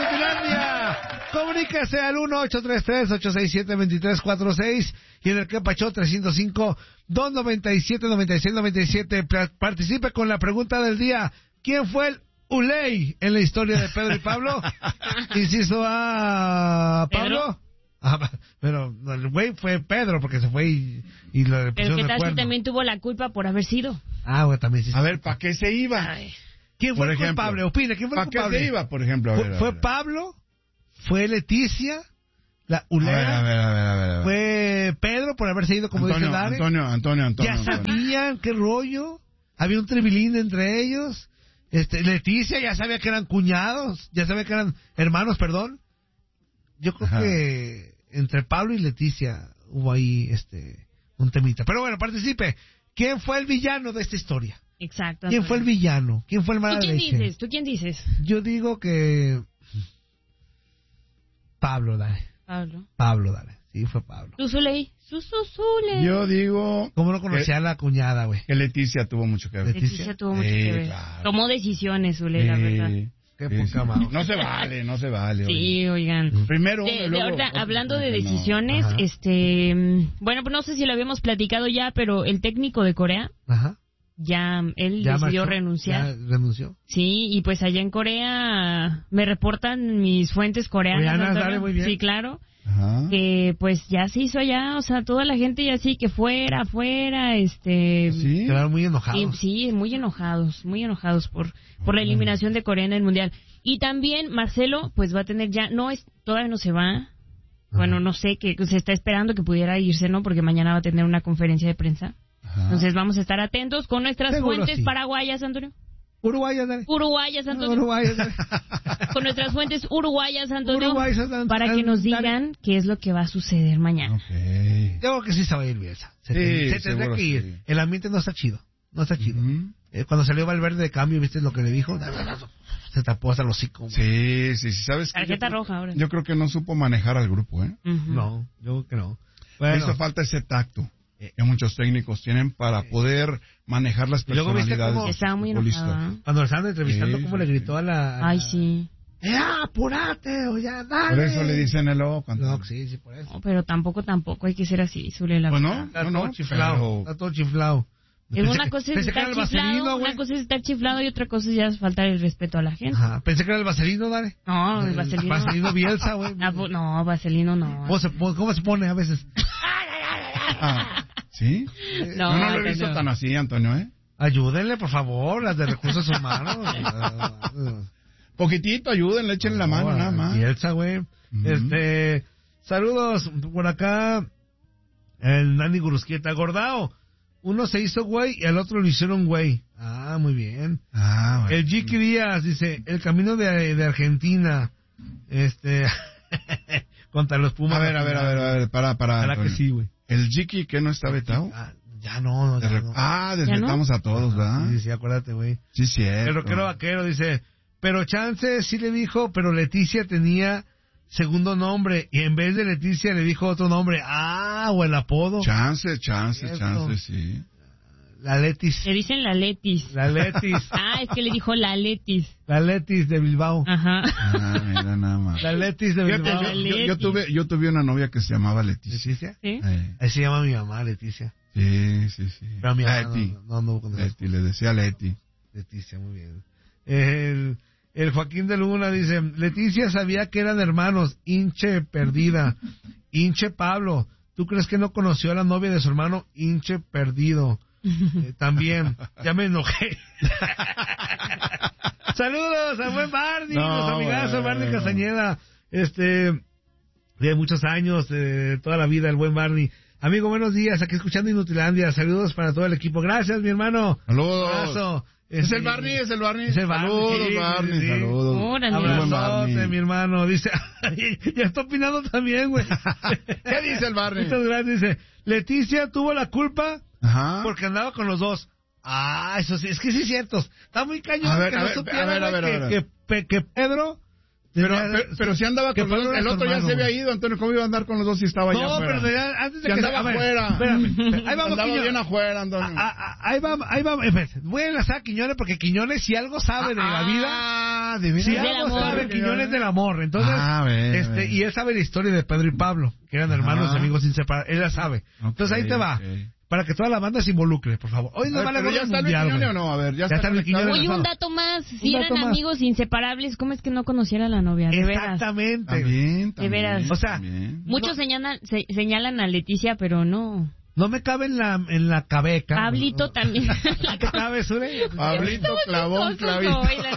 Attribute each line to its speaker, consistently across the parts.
Speaker 1: Nutilandia. Comuníquese al 1-833-867-2346 y en el que Pachó 305-297-9697. Participe con la pregunta del día. ¿Quién fue el Uley en la historia de Pedro y Pablo? Inciso A, Pablo. Pero el güey fue Pedro porque se fue y lo
Speaker 2: Pero
Speaker 1: pusieron
Speaker 2: ¿qué
Speaker 1: de
Speaker 2: tal
Speaker 1: cuerno.
Speaker 2: si también tuvo la culpa por haber sido?
Speaker 1: Güey, también sí.
Speaker 3: A ver, ¿para qué se iba?
Speaker 2: Ay.
Speaker 1: ¿Quién fue
Speaker 3: Por
Speaker 1: el
Speaker 3: ejemplo,
Speaker 1: culpable? Opina, ¿quién fue el
Speaker 3: ¿para qué
Speaker 1: culpable?
Speaker 3: se iba, por ejemplo? A ver,
Speaker 1: ¿Fue Pablo? ¿Fue Leticia? ¿La Ulera?
Speaker 3: A ver.
Speaker 1: ¿Fue Pedro por haberse ido, como dice Dare?
Speaker 3: Antonio.
Speaker 1: ¿Ya sabían qué rollo? ¿Había un tribilín entre ellos? Leticia ya sabía que eran cuñados, ya sabía que eran hermanos, perdón. Yo creo que entre Pablo y Leticia hubo ahí un temita. Pero bueno, participe. ¿Quién fue el villano de esta historia?
Speaker 2: Exacto.
Speaker 1: ¿Quién fue el villano? ¿Quién fue el mala leche?
Speaker 2: ¿Tú quién dices?
Speaker 1: Yo digo que Pablo, dale. Pablo, dale. Sí, fue Pablo.
Speaker 2: ¿Tú, Zuley? Zuley.
Speaker 3: Yo digo...
Speaker 1: ¿Cómo no conocía a la cuñada, güey?
Speaker 3: Que Leticia tuvo mucho que ver.
Speaker 2: Leticia tuvo mucho que ver.
Speaker 3: Claro.
Speaker 2: Tomó decisiones, Zuley, la verdad.
Speaker 1: Qué poca madre.
Speaker 3: No se vale.
Speaker 2: Sí, oigan.
Speaker 3: Primero
Speaker 2: ahorita, hablando de decisiones, bueno, pues no sé si lo habíamos platicado ya, pero el técnico de Corea, él decidió renunciar.
Speaker 1: ¿Ya renunció?
Speaker 2: Sí, y pues allá en Corea me reportan mis fuentes coreanas.
Speaker 1: Dale, muy bien.
Speaker 2: Sí, claro. Que pues ya se hizo allá, o sea, toda la gente ya sí que fuera,
Speaker 3: ¿Sí?
Speaker 1: Quedaron muy enojados.
Speaker 2: Sí, muy enojados por la eliminación de Corea en el Mundial. Y también Marcelo pues va a tener todavía no se va. Bueno, no sé, que se está esperando que pudiera irse, ¿no? Porque mañana va a tener una conferencia de prensa. Entonces vamos a estar atentos con nuestras fuentes paraguayas, Antonio.
Speaker 1: Uruguayas, dale.
Speaker 2: Antonio. Con nuestras fuentes uruguayas, Antonio. Para que nos digan qué es lo que va a suceder mañana.
Speaker 1: Yo creo que sí se va a ir Bielsa. Se tendrá que ir. Sí. El ambiente no está chido. Cuando salió Valverde de cambio, ¿viste lo que le dijo? Se tapó hasta los hocico.
Speaker 3: Sí, ¿sabes qué?
Speaker 2: Tarjeta roja ahora.
Speaker 3: Yo creo que no supo manejar al grupo, ¿eh?
Speaker 1: No, yo creo que no.
Speaker 3: Bueno. Hizo falta ese tacto que muchos técnicos tienen para poder manejar las personalidades.
Speaker 2: Estaba muy enojado.
Speaker 1: Cuando lo estaban entrevistando, cómo le gritó a la...
Speaker 2: Ay, sí.
Speaker 1: ¡Apúrate! O ya, dale.
Speaker 3: Por eso le dicen el ojo.
Speaker 1: No, sí, por eso.
Speaker 2: No, pero tampoco hay que ser así, Zule, la verdad.
Speaker 1: Está todo chiflado.
Speaker 2: Una cosa es estar chiflado y otra cosa es ya faltar el respeto a la gente.
Speaker 1: Pensé que era el vaselino, dale.
Speaker 2: No, el vaselino.
Speaker 1: Vaselino Bielsa, güey.
Speaker 2: No, vaselino no.
Speaker 1: ¿Cómo se pone a veces?
Speaker 3: ¿Sí?
Speaker 2: No,
Speaker 3: no lo he visto tan así, Antonio, ¿eh?
Speaker 1: Ayúdenle, por favor, las de recursos humanos.
Speaker 3: Poquitito, ayúdenle, échenle la mano, nada más.
Speaker 1: Bielsa, güey. Saludos por acá. El Nani Gurusquieta. Gordao. Uno se hizo güey y al otro lo hicieron güey. Muy bien.
Speaker 3: Bueno.
Speaker 1: El Jiki Díaz dice, el camino de Argentina. Contra los Pumas.
Speaker 3: A ver, para.
Speaker 1: Para que sí, güey.
Speaker 3: ¿El Jiki que no está vetado?
Speaker 1: Ya no.
Speaker 3: Desvetamos a todos, ¿verdad?
Speaker 1: Sí, acuérdate, güey.
Speaker 3: Sí, cierto.
Speaker 1: El rockero vaquero dice, pero Chance sí le dijo, pero Leticia tenía segundo nombre y en vez de Leticia le dijo otro nombre. O el apodo.
Speaker 3: Chance, sí.
Speaker 1: La Letis.
Speaker 2: Le dicen la Letis. Es que le dijo la Letis.
Speaker 1: La Letis de Bilbao.
Speaker 2: Ajá.
Speaker 3: Mira nada más.
Speaker 1: La Letis de Bilbao.
Speaker 3: Yo tuve una novia que se llamaba Leticia.
Speaker 1: ¿Leticia?
Speaker 2: Sí.
Speaker 1: Ahí se llama mi mamá, Leticia.
Speaker 3: Sí.
Speaker 1: Pero mi mamá
Speaker 3: Leti.
Speaker 1: no con
Speaker 3: Leti, le decía Leti.
Speaker 1: Leticia, muy bien. El Joaquín de Luna dice, Leticia sabía que eran hermanos, hinche perdida. Hinche Pablo, ¿tú crees que no conoció a la novia de su hermano? Hinche perdido. También, ya me enojé. Saludos a buen Barney, nuestro amigazo Barney Castañeda, de muchos años, de toda la vida, el buen Barney. Amigo, buenos días, aquí escuchando Inutilandia, saludos para todo el equipo. Gracias, mi hermano.
Speaker 3: Saludos. ¿Es el Barney? Saludos,
Speaker 1: sí,
Speaker 3: Barney,
Speaker 1: sí.
Speaker 3: saludos.
Speaker 1: Abrazote, mi hermano. Dice, ya está opinando también, güey.
Speaker 3: ¿Qué dice el Barney?
Speaker 1: Muchas gracias. Dice, Leticia tuvo la culpa porque andaba con los dos. Eso sí, es que sí es cierto. Está muy cañón que no supiera que Pedro
Speaker 3: Pero si andaba con los dos, el otro ya se había ido, Antonio, ¿cómo iba a andar con los dos si estaba allá afuera?
Speaker 1: No, pero antes de
Speaker 3: si
Speaker 1: que...
Speaker 3: andaba afuera.
Speaker 1: Espérame. Ahí vamos,
Speaker 3: andaba bien afuera, Antonio.
Speaker 1: Ahí vamos. Voy a enlazar a Quiñones porque Quiñones, si algo sabe de la vida... Si algo sabe, Quiñones del amor. Entonces, y él sabe la historia de Pedro y Pablo, que eran hermanos y amigos inseparables. Él la sabe. Entonces ahí te va. Para que toda la banda se involucre, por favor. Hoy no van a ver el mundial, güey.
Speaker 3: ¿O no? A ver, ya está el Quiñones.
Speaker 2: Oye, un dato más. Si eran amigos inseparables, ¿cómo es que no conociera a la novia? De veras.
Speaker 1: Exactamente.
Speaker 3: También,
Speaker 2: de veras.
Speaker 1: O sea,
Speaker 2: muchos señalan a Leticia, pero no.
Speaker 1: No me cabe en la cabeca.
Speaker 2: Pablito también.
Speaker 1: ¿Te cabe, Zule?
Speaker 3: Pablito, clavón, clavito.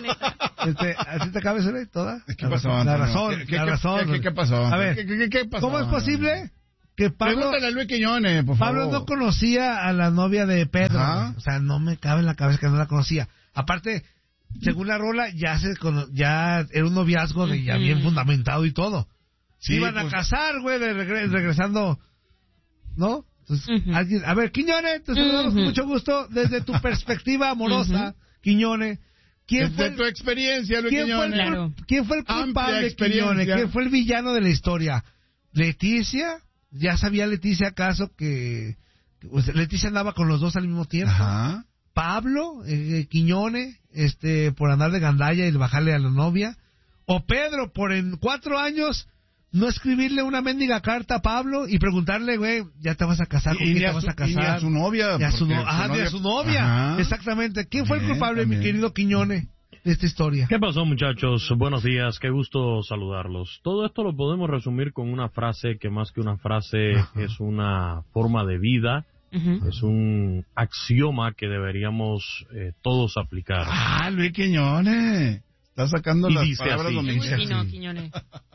Speaker 1: ¿Así te cabe, Zule? ¿Toda?
Speaker 3: ¿Qué pasó,
Speaker 1: La razón.
Speaker 3: ¿Qué pasó?
Speaker 1: A ver,
Speaker 3: ¿qué pasó?
Speaker 1: ¿cómo es posible que
Speaker 3: Pregúntale a Luis Quiñones, por favor.
Speaker 1: Pablo no conocía a la novia de Pedro? O sea, no me cabe en la cabeza que no la conocía. Aparte, según la rola, ya era un noviazgo ya bien fundamentado y todo. Sí, iban a casar, güey, regresando, ¿no? Entonces, a ver, Quiñones, te saludamos con mucho gusto desde tu perspectiva amorosa, Quiñones.
Speaker 3: Desde tu experiencia, Luis Quiñones.
Speaker 1: ¿Quién fue el culpable, Quiñones? ¿Quién fue el villano de la historia? ¿Leticia? ¿Ya sabía Leticia acaso que Leticia andaba con los dos al mismo tiempo?
Speaker 3: Ajá.
Speaker 1: ¿Pablo, Quiñones, por andar de gandalla y bajarle a la novia? ¿O Pedro, por en 4 años no escribirle una mendiga carta a Pablo y preguntarle, güey, ya te vas a casar, ¿con quién te vas a casar?
Speaker 3: Y a su novia.
Speaker 1: Ni a su novia. Ajá. Exactamente. ¿Quién fue el culpable, mi querido Quiñones, de esta historia?
Speaker 4: ¿Qué pasó, muchachos? Buenos días, qué gusto saludarlos. Todo esto lo podemos resumir con una frase que más que una frase es una forma de vida, es un axioma que deberíamos todos aplicar.
Speaker 3: Luis Quiñones, está sacando las palabras
Speaker 2: dominicas. Quiñones.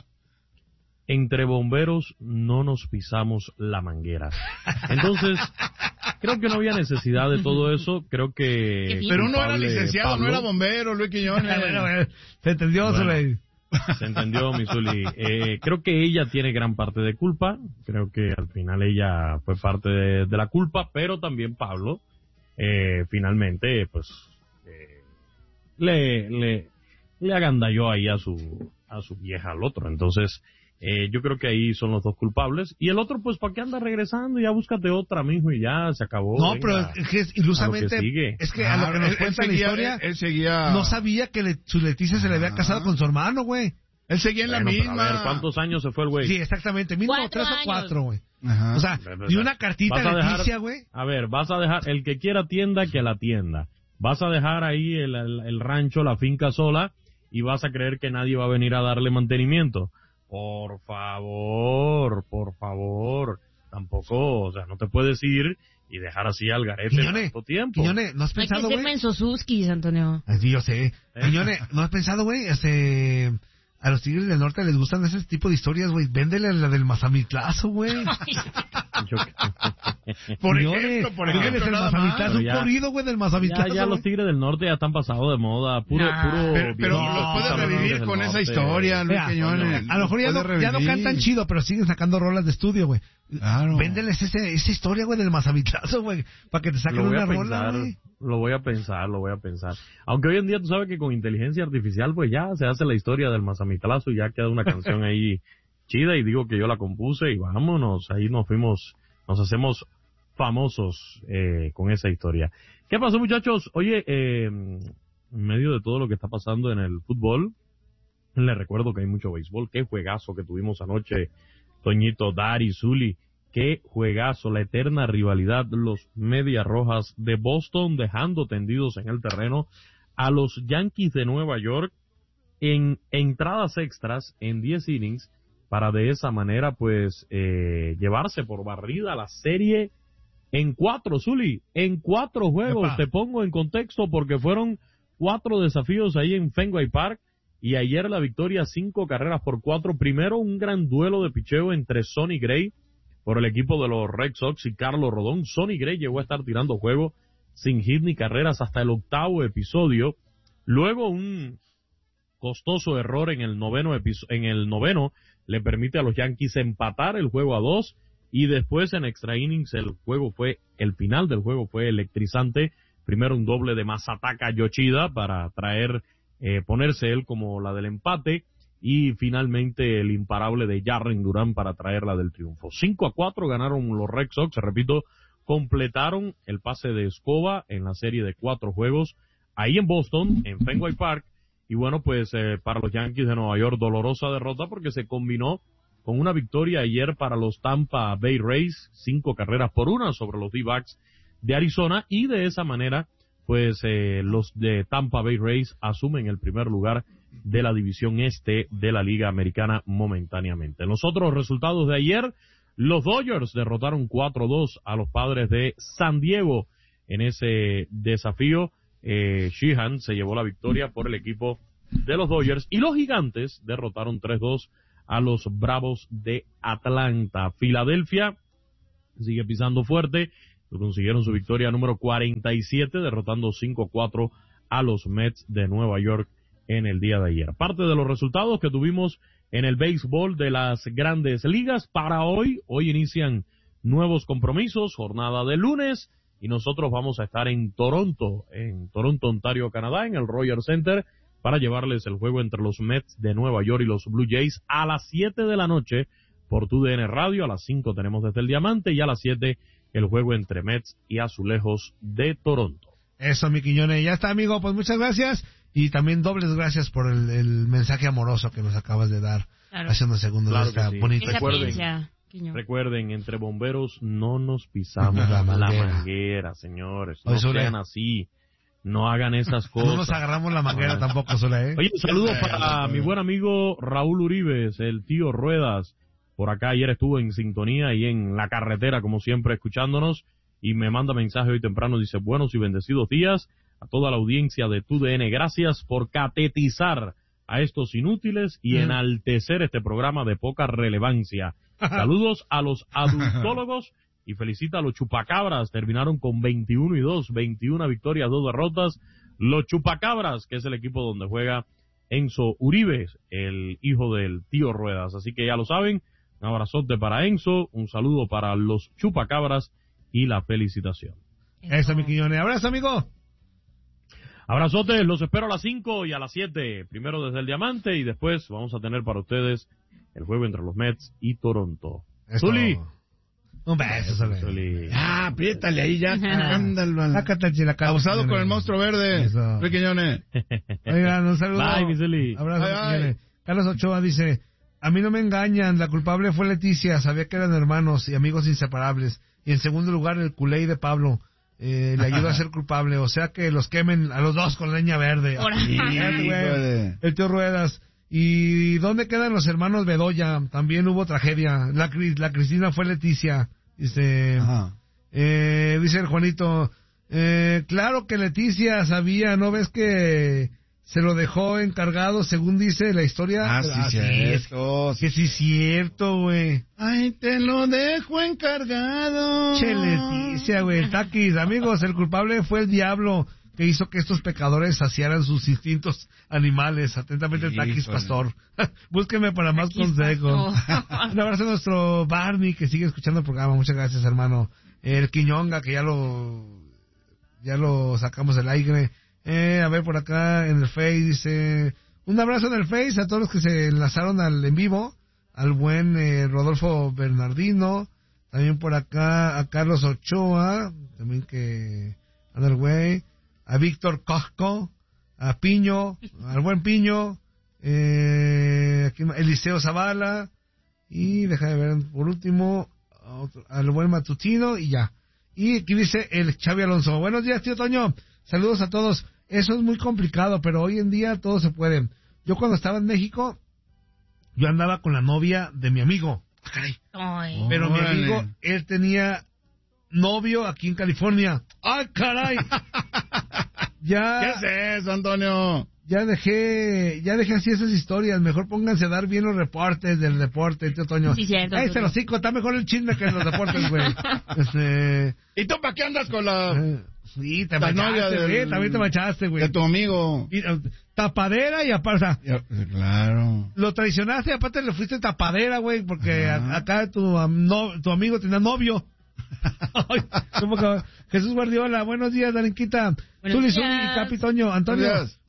Speaker 4: Entre bomberos no nos pisamos la manguera. Entonces, creo que no había necesidad de todo eso. Creo que...
Speaker 3: Pero uno era licenciado, Pablo, no era bombero, Luis Quiñones.
Speaker 1: Bueno, se entendió,
Speaker 4: Se entendió, mi Zuli. Creo que ella tiene gran parte de culpa. Creo que al final ella fue parte de la culpa, pero también Pablo, finalmente, pues, le agandalló ahí a su vieja al otro. Entonces... yo creo que ahí son los dos culpables. Y el otro, pues, ¿para qué anda regresando? Ya búscate otra, mijo, y ya se acabó.
Speaker 1: No, venga, pero es que ilusamente, es que a lo que nos cuenta la historia,
Speaker 3: él seguía...
Speaker 1: no sabía que su Leticia se le había casado con su hermano, güey.
Speaker 3: Él seguía en la misma.
Speaker 4: A ver, ¿cuántos años se fue el güey?
Speaker 1: Sí, exactamente, mínimo 3 o 4, güey.
Speaker 3: Ajá.
Speaker 1: O sea, y una cartita a Leticia, güey.
Speaker 4: A ver, vas a dejar, el que quiera tienda, que la tienda. Vas a dejar ahí el rancho, la finca sola, y vas a creer que nadie va a venir a darle mantenimiento. Por favor, tampoco, o sea, no te puedes ir y dejar así al garete tanto tiempo.
Speaker 1: Quiñones, ¿no has pensado, güey?
Speaker 2: Hay que ser mensosuskis, Antonio.
Speaker 1: Sí, yo sé. Quiñones, ¿no has pensado, güey? A los Tigres del Norte les gustan ese tipo de historias, güey. Véndele la del Mazamitlazo, güey.
Speaker 3: Por ejemplo,
Speaker 1: el Mazamitlazo, un corrido, güey, del Mazamitlazo.
Speaker 4: Ya los Tigres del Norte ya están pasados de moda, puro.
Speaker 3: Pero los puedes revivir con esa historia, Luis Quiñones.
Speaker 1: A lo mejor ya no cantan chido, pero siguen sacando rolas de estudio, güey.
Speaker 3: Claro.
Speaker 1: Véndeles esa historia, güey, del Mazamitlazo, güey, para que te saquen una rola, güey.
Speaker 4: Lo voy a pensar. Aunque hoy en día tú sabes que con inteligencia artificial, pues ya se hace la historia del Mazamitlazo y ya queda una canción ahí chida y digo que yo la compuse y vámonos, ahí nos hacemos famosos con esa historia. ¿Qué pasó, muchachos? Oye, en medio de todo lo que está pasando en el fútbol, les recuerdo que hay mucho béisbol. Qué juegazo que tuvimos anoche, Toñito, Dari, Zuli. Qué juegazo, la eterna rivalidad, los Medias Rojas de Boston dejando tendidos en el terreno a los Yankees de Nueva York en entradas extras en 10 innings para de esa manera pues llevarse por barrida la serie en 4, Zuli, en 4 juegos. Te pongo en contexto porque fueron 4 desafíos ahí en Fenway Park y ayer la victoria 5 carreras por 4. Primero un gran duelo de picheo entre Sonny Gray por el equipo de los Red Sox y Carlos Rodón. Sonny Gray llegó a estar tirando juego sin hit ni carreras hasta el 8º episodio. Luego un costoso error en el noveno le permite a los Yankees empatar el juego a 2 y después en extra innings el final del juego fue electrizante. Primero un doble de Masataka Yoshida para ponerse él como la del empate y finalmente el imparable de Jarren Duran para traerla del triunfo. 5-4 ganaron los Red Sox, repito, completaron el pase de escoba en la serie de 4 juegos ahí en Boston, en Fenway Park, y bueno, pues para los Yankees de Nueva York, dolorosa derrota porque se combinó con una victoria ayer para los Tampa Bay Rays, 5-1 sobre los D-backs de Arizona, y de esa manera, pues los de Tampa Bay Rays asumen el primer lugar de la división este de la Liga Americana momentáneamente. En los otros resultados de ayer, los Dodgers derrotaron 4-2 a los Padres de San Diego en ese desafío. Sheehan se llevó la victoria por el equipo de los Dodgers, y los Gigantes derrotaron 3-2 a los Bravos de Atlanta. Filadelfia sigue pisando fuerte, consiguieron su victoria número 47, derrotando 5-4 a los Mets de Nueva York en el día de ayer. Parte de los resultados que tuvimos en el béisbol de las Grandes Ligas para hoy inician nuevos compromisos, jornada de lunes, y nosotros vamos a estar en Toronto, Ontario, Canadá, en el Rogers Center, para llevarles el juego entre los Mets de Nueva York y los Blue Jays a las 7 de la noche por TUDN Radio. A las 5 tenemos desde el Diamante, y a las 7 el juego entre Mets y Azulejos de Toronto.
Speaker 1: Eso, mi Quiñones. Ya está, amigo. Pues muchas gracias, y también dobles gracias por el mensaje amoroso que nos acabas de dar,
Speaker 2: Claro.
Speaker 1: hace unos segundos,
Speaker 4: Claro
Speaker 1: de esta
Speaker 4: que sí.
Speaker 1: bonita.
Speaker 2: Esa
Speaker 4: Recuerden.
Speaker 2: piensa, Quiñón.
Speaker 4: Recuerden, entre bomberos no nos pisamos
Speaker 1: La
Speaker 4: la
Speaker 1: manguera.
Speaker 4: manguera, señores.
Speaker 1: Oye,
Speaker 4: No
Speaker 1: Zule.
Speaker 4: sean así. No hagan esas
Speaker 1: No nos
Speaker 4: cosas.
Speaker 1: agarramos la manguera tampoco, sola, ¿eh?
Speaker 4: Oye, un saludo para mi buen amigo Raúl Uribes, el tío Ruedas. Por acá ayer estuvo en sintonía y en la carretera, como siempre, escuchándonos, y me manda mensaje hoy temprano. Dice: buenos y bendecidos días a toda la audiencia de TUDN. Gracias por catetizar a estos inútiles y enaltecer este programa de poca relevancia. Saludos a los adultólogos y felicita a los chupacabras. Terminaron con 21-2, 21 victorias, 2 derrotas. Los chupacabras, que es el equipo donde juega Enzo Uribe, el hijo del tío Ruedas. Así que ya lo saben, un abrazote para Enzo, un saludo para los chupacabras y la felicitación.
Speaker 1: Eso, mi Quiñones. Abrazo, amigo.
Speaker 4: Abrazotes, los espero a las 5 y a las 7, primero desde el Diamante, y después vamos a tener para ustedes el juego entre los Mets y Toronto.
Speaker 1: Eso.
Speaker 4: Zuli.
Speaker 1: Un beso, Zuli.
Speaker 4: Zuli.
Speaker 3: Ah, apriétale ahí ya. Ándale.
Speaker 1: Sácate, chilaca.
Speaker 3: Abusado con el monstruo verde.
Speaker 1: Eso.
Speaker 3: Pequeñones.
Speaker 1: Oigan, un saludo.
Speaker 4: Bye, mi Zuli.
Speaker 1: Abrazo,
Speaker 3: Bye, bye.
Speaker 1: Quiñones. Carlos Ochoa dice: a mí no me engañan, la culpable fue Leticia, sabía que eran hermanos y amigos inseparables. Y en segundo lugar, el culé de Pablo le ayuda a ser culpable, o sea que los quemen a los dos con leña verde.
Speaker 2: Ahora.
Speaker 1: Fíjate, güey.
Speaker 3: Híjole.
Speaker 1: El tío Ruedas. ¿Y dónde quedan los hermanos Bedoya? También hubo tragedia. La Cristina fue Leticia. Dice,
Speaker 3: Ajá.
Speaker 1: dice el Juanito, claro que Leticia sabía, ¿no ves que se lo dejó encargado, según dice la historia?
Speaker 3: Ah, sí, cierto.
Speaker 1: Que sí es cierto, güey.
Speaker 3: Ay, te lo dejo encargado.
Speaker 1: Che, Leticia, güey. Taquis, amigos, el culpable fue el diablo que hizo que estos pecadores saciaran sus instintos animales. Atentamente, el Taquis
Speaker 3: Híjole.
Speaker 1: Pastor. Búsqueme para más
Speaker 2: Taquis
Speaker 1: consejos.
Speaker 2: Pastor.
Speaker 1: Un abrazo a nuestro Barney, que sigue escuchando el programa. Muchas gracias, hermano. El Quiñonga, que ya lo sacamos del aire. A ver, por acá en el Face dice: un abrazo en el Face a todos los que se enlazaron al en vivo, al buen Rodolfo Bernardino, también por acá a Carlos Ochoa, también que anda el güey, a Víctor Cosco, a Piño, al buen Piño, aquí, Eliseo Zavala, y déjame ver por último al buen Matutino, y ya. Y aquí dice el Xavi Alonso: buenos días, tío Toño, saludos a todos. Eso es muy complicado, pero hoy en día todo se puede. Yo cuando estaba en México, yo andaba con la novia de mi amigo. Caray.
Speaker 2: Ay.
Speaker 1: Pero mi
Speaker 3: Órale.
Speaker 1: amigo, él tenía novio aquí en California. ¡Ay, caray!
Speaker 3: ¿Qué
Speaker 1: Ya,
Speaker 3: es eso, Antonio?
Speaker 1: ya dejé así esas historias. Mejor pónganse a dar bien los reportes del deporte, tío Toño.
Speaker 2: Sí, cierto,
Speaker 1: Ahí se
Speaker 2: Toño.
Speaker 1: los cinco, está mejor el chisme que los deportes, güey.
Speaker 3: ¿Y tú para qué andas con la
Speaker 1: Sí, te
Speaker 3: la novia
Speaker 1: manchaste, güey. También te manchaste, güey.
Speaker 3: de tu amigo?
Speaker 1: Y, tapadera y aparte, o sea,
Speaker 3: Claro.
Speaker 1: lo traicionaste y aparte le fuiste tapadera, güey, porque
Speaker 3: Ajá.
Speaker 1: acá tu amigo tenía novio. Ay, ¿cómo que? Jesús Guardiola, buenos días, Darinquita.
Speaker 2: Buenos
Speaker 1: Zuli,
Speaker 2: días.
Speaker 1: Capi Toño, Antonio,
Speaker 3: Buenos días.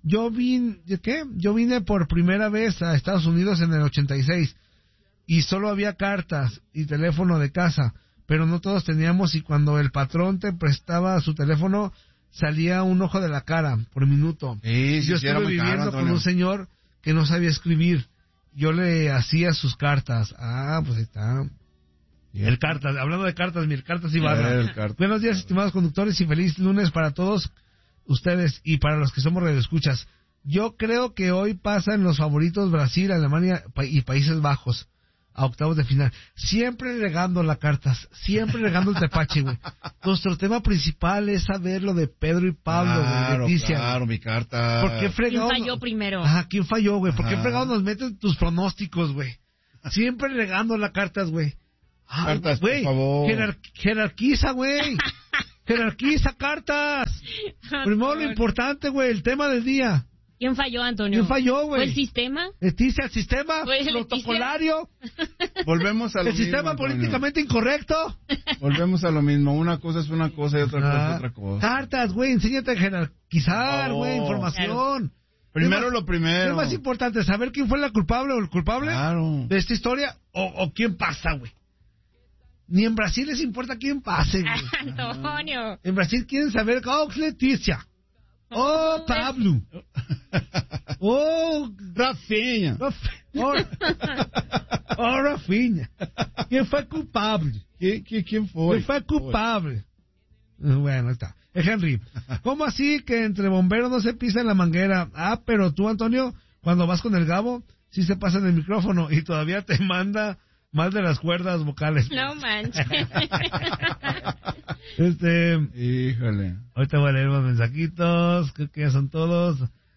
Speaker 1: Yo vine por primera vez a Estados Unidos en el 86 y solo había cartas y teléfono de casa, pero no todos teníamos, y cuando el patrón te prestaba su teléfono salía un ojo de la cara por minuto.
Speaker 3: Sí,
Speaker 1: Yo estuve viviendo con un señor que no sabía escribir. Yo le hacía sus cartas. Pues ahí está. El cartas, hablando de cartas, cartas y barra. Buenos días, estimados conductores, y feliz lunes para todos ustedes y para los que somos radioescuchas. Yo creo que hoy pasan los favoritos Brasil, Alemania y Países Bajos a octavos de final. Siempre regando las cartas, siempre regando el tepache, güey. Nuestro tema principal es saber lo de Pedro y Pablo, güey, Leticia.
Speaker 3: Claro, mi carta.
Speaker 1: ¿Por qué fregado?
Speaker 2: ¿Quién falló primero?
Speaker 1: Ajá, ¿quién falló, güey? ¿Por qué fregado nos meten tus pronósticos, güey? Siempre regando las cartas, güey.
Speaker 3: Cartas,
Speaker 1: güey,
Speaker 3: por favor.
Speaker 1: Jerarquiza, güey. Jerarquiza cartas. Primero lo importante, güey, el tema del día.
Speaker 2: ¿Quién falló, Antonio?
Speaker 1: ¿Quién falló, güey?
Speaker 2: ¿Fue el sistema?
Speaker 1: Leticia, el sistema
Speaker 2: ¿Fue el
Speaker 1: protocolario.
Speaker 3: Volvemos a lo
Speaker 1: el
Speaker 3: mismo,
Speaker 1: sistema
Speaker 3: Antonio.
Speaker 1: políticamente incorrecto.
Speaker 3: Volvemos a lo mismo. Una cosa es una cosa y otra cosa es otra cosa.
Speaker 1: Cartas, güey, enséñate a jerarquizar, güey, información.
Speaker 2: Claro.
Speaker 3: Primero lo primero.
Speaker 1: ¿Qué es más importante, saber quién fue la culpable o el culpable
Speaker 3: Claro.
Speaker 1: de esta historia o quién pasa, güey? Ni en Brasil les importa quién pase, güey.
Speaker 2: Antonio.
Speaker 1: En Brasil quieren saber, Leticia. Pablo.
Speaker 3: Rafinha.
Speaker 1: Rafinha. ¿Quién fue culpable?
Speaker 3: ¿Quién fue?
Speaker 1: ¿Quién fue culpable? Bueno, ahí está. Henry, ¿cómo así que entre bomberos no se pisa en la manguera? Pero tú, Antonio, cuando vas con el Gabo, sí se pasa en el micrófono y todavía te manda más de las cuerdas vocales.
Speaker 2: No manches.
Speaker 3: Híjole.
Speaker 1: Ahorita voy a leer más mensajitos, creo que ya son todos.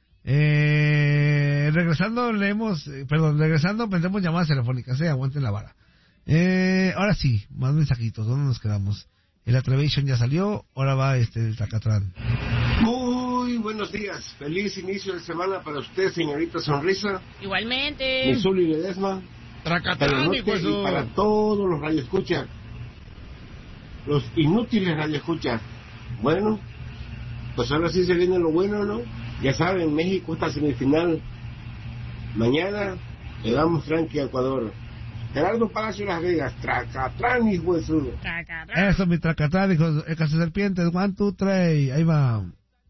Speaker 1: Regresando vendremos llamadas telefónicas, aguanten la vara. Ahora sí, más mensajitos, ¿dónde nos quedamos? El Atreviation ya salió, ahora va el Tacatrán.
Speaker 5: Muy buenos días, feliz inicio de semana para usted, señorita Sonrisa.
Speaker 2: Igualmente.
Speaker 5: Misuli Ledesma.
Speaker 3: Tracatrán,
Speaker 5: Y para todos los radioescuchas, los inútiles radioescuchas. Bueno, pues ahora sí se viene lo bueno, ¿no? Ya saben, México está semifinal. Mañana le damos tranqui a Ecuador. Gerardo Palacio Las Vegas, Tracatrán, hijo de su...
Speaker 2: Tacatrán.
Speaker 1: Eso, mi Tracatrán, dijo el Casa Serpientes, 1, 2, 3, ahí va.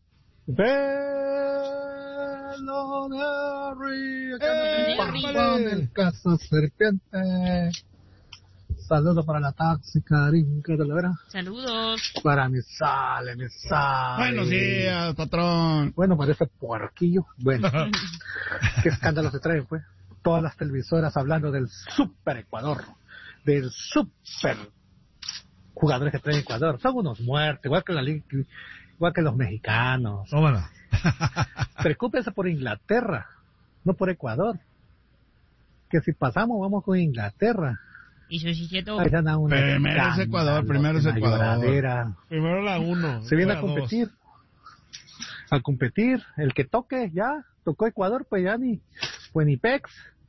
Speaker 6: El Casa Serpiente. Saludos para la tóxica Rinca de la Vera.
Speaker 2: Saludos.
Speaker 6: Para mi sale.
Speaker 3: Buenos días, patrón.
Speaker 6: Bueno, para ese puerquillo. Bueno, qué escándalo se trae, pues. Todas las televisoras hablando del super Ecuador. Del super jugadores que trae Ecuador. Son unos muertos, igual que la liga, igual que los mexicanos.
Speaker 1: Tómala.
Speaker 6: Preocúpese por Inglaterra, no por Ecuador. Que si pasamos, vamos con Inglaterra.
Speaker 2: Y su chicheto.
Speaker 6: Ahí dan a una
Speaker 3: Primero es Ecuador, primero es
Speaker 6: una
Speaker 3: Ecuador.
Speaker 6: lloradera.
Speaker 1: Primero la 1.
Speaker 6: Se viene a competir. A competir. El que toque, ya. Tocó Ecuador, pues ya ni pex.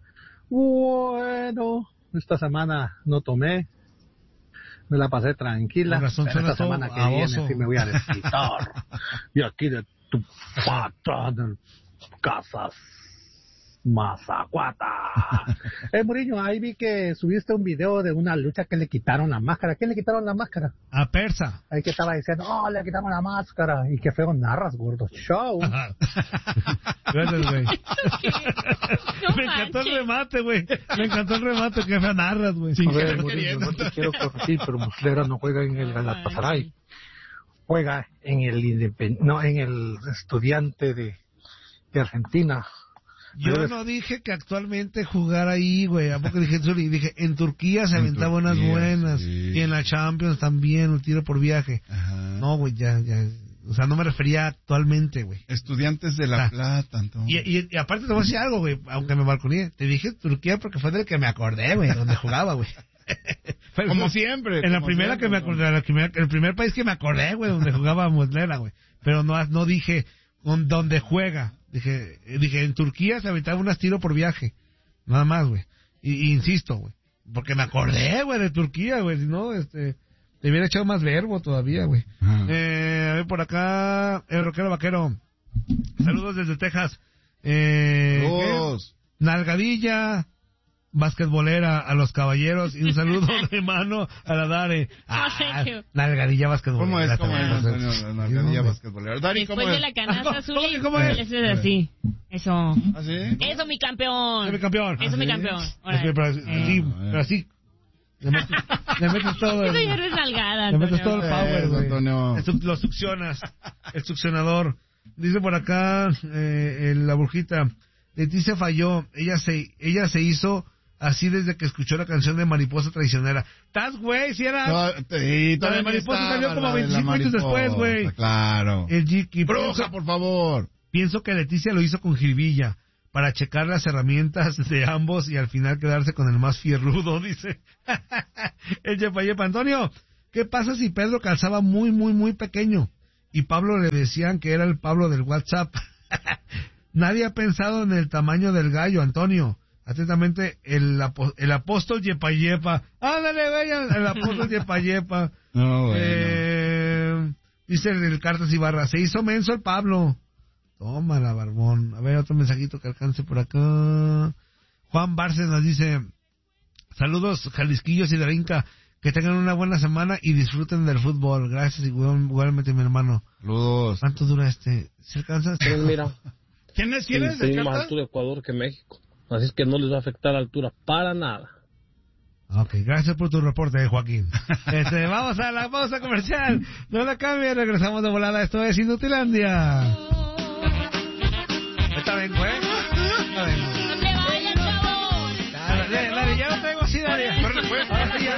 Speaker 6: Bueno, esta semana no tomé. Me la pasé tranquila.
Speaker 1: Con razón
Speaker 6: Pero esta
Speaker 1: suena
Speaker 6: semana
Speaker 1: todo
Speaker 6: que viene
Speaker 1: baboso.
Speaker 6: sí me voy a desquitar. Y aquí de tu patrón, Casas Mazacuata. Muriño, ahí vi que subiste un video de una lucha que le quitaron la máscara. ¿Quién le quitaron la máscara?
Speaker 1: A Persa.
Speaker 6: Ahí que estaba diciendo, le quitamos la máscara. Y qué feo narras, gordo. Show.
Speaker 1: Gracias, güey.
Speaker 2: No
Speaker 1: Me encantó el
Speaker 2: manches.
Speaker 1: remate, güey. Me encantó el remate, que feo narras, güey.
Speaker 6: A ver, Murillo, no te quiero corregir, pero Muslera no juega en el Galatasaray. Juega en el en el Estudiante de Argentina.
Speaker 1: Yo no dije que actualmente jugara ahí, güey. ¿A poco dije, dije, en Turquía se aventaba unas
Speaker 3: Turquía,
Speaker 1: buenas.
Speaker 3: sí.
Speaker 1: Y en la Champions también, un tiro por viaje.
Speaker 3: Ajá.
Speaker 1: No, güey, ya. O sea, no me refería actualmente, güey.
Speaker 3: Estudiantes de La Plata, Antonio.
Speaker 1: Y aparte te voy a decir algo, güey, aunque me balconé. Te dije Turquía porque fue del que me acordé, güey, donde jugaba, güey.
Speaker 3: Como siempre.
Speaker 1: En la
Speaker 3: como
Speaker 1: primera
Speaker 3: siempre,
Speaker 1: que me acordé, el primer país que me acordé, güey, donde jugaba Muslera, güey. Pero no dije donde juega. Dije, en Turquía se aventaba unas tiros por viaje. Nada más, güey. Y insisto, güey. Porque me acordé, güey, de Turquía, güey. Si no, te hubiera echado más verbo todavía, güey.
Speaker 3: Ajá.
Speaker 1: A ver, por acá, el rockero vaquero. Saludos desde Texas.
Speaker 3: Saludos.
Speaker 1: Nalgadilla basquetbolera a los caballeros y un saludo de mano a la Dare. Nalgadilla basquetbolera.
Speaker 3: ¿Cómo es, Antonio? La nalgadilla basquetbolera. Dari, ¿cómo
Speaker 2: Después
Speaker 3: es?
Speaker 2: de la canasta azul,
Speaker 1: ¿Cómo es?
Speaker 2: es así. Eso.
Speaker 3: ¿Ah, sí?
Speaker 2: Eso, mi campeón.
Speaker 1: Es mi campeón.
Speaker 2: Eso, mi campeón. Órale.
Speaker 1: Pero así. Le metes todo.
Speaker 2: Eso ya no es nalgada,
Speaker 1: Le metes todo
Speaker 2: Antonio.
Speaker 1: el power, güey.
Speaker 3: Antonio.
Speaker 1: Lo succionas. El succionador. Dice por acá la brujita. Leticia falló. Ella se hizo así desde que escuchó la canción de Mariposa Traicionera. ¿Estás, güey? Si era...
Speaker 3: No, y
Speaker 1: la de Mariposa salió como 25 minutos después, güey.
Speaker 3: Claro.
Speaker 1: El Jiki.
Speaker 3: Bruja, por favor.
Speaker 1: Pienso que Leticia lo hizo con jiribilla para checar las herramientas de ambos y al final quedarse con el más fierrudo, dice. El Yepa. Antonio, ¿qué pasa si Pedro calzaba muy, muy, muy pequeño? Y Pablo le decían que era el Pablo del WhatsApp. Nadie ha pensado en el tamaño del gallo, Antonio. Atentamente, el apóstol Yepa. Ándale, vean, el apóstol Yepa.
Speaker 3: No, bueno.
Speaker 1: Dice el Cartas Ibarra, se hizo menso el Pablo. Tómala, barbón. A ver, otro mensajito que alcance por acá. Juan Barces nos dice, saludos, Jalisquillos y de la Inca. Que tengan una buena semana y disfruten del fútbol. Gracias, igualmente, mi hermano.
Speaker 3: Saludos.
Speaker 1: ¿Cuánto dura este? ¿Se alcanza?
Speaker 7: Pues mira,
Speaker 3: ¿Quién es?
Speaker 7: tiene más altura Ecuador que México. Así es que no les va a afectar la altura para nada.
Speaker 1: Ok, gracias por tu reporte, Joaquín. Vamos a la pausa comercial. No la cambien, regresamos de volada. Esto es Inutilandia. Está bien, güey. Está bien.
Speaker 2: ¡No te vayas, chavo!
Speaker 1: Ya lo tengo así, Daria. Ahora sí ya.